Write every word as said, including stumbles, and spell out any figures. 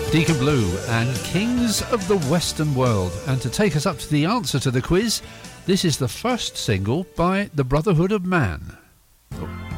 Deacon Blue and Kings of the Western World. And to take us up to the answer to the quiz, this is the first single by the Brotherhood of Man.